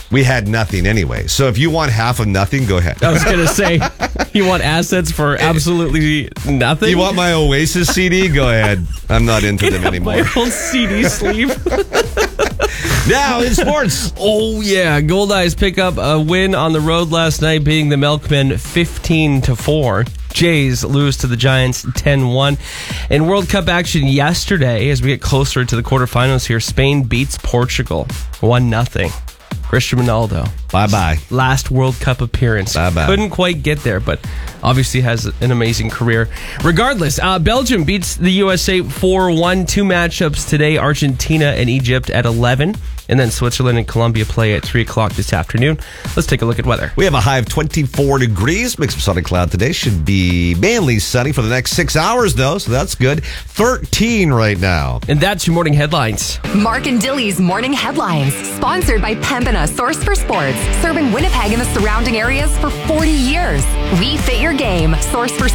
we had nothing anyway. So if you want half of nothing, go ahead. I was going to say, you want assets for absolutely nothing? You want my Oasis CD? Go ahead. I'm not into them anymore. My old CD sleeve. Now in sports. Oh, yeah. Goldeyes pick up a win on the road last night, beating the Milkmen 15-4. Jays lose to the Giants 10-1. In World Cup action yesterday, as we get closer to the quarterfinals here, Spain beats Portugal 1-0. Cristiano Ronaldo. Bye-bye. Last World Cup appearance. Bye-bye. Couldn't quite get there, but obviously has an amazing career. Regardless, Belgium beats the USA 4-1. 2 matchups today, Argentina and Egypt at 11. And then Switzerland and Colombia play at 3 o'clock this afternoon. Let's take a look at weather. We have a high of 24 degrees. Mix of sun and cloud today. Should be mainly sunny for the next 6 hours, though, so that's good. 13 right now. And that's your morning headlines. Mark and Dilly's Morning Headlines, sponsored by Pembina Source for Sports, serving Winnipeg and the surrounding areas for 40 years. We fit your game. Source for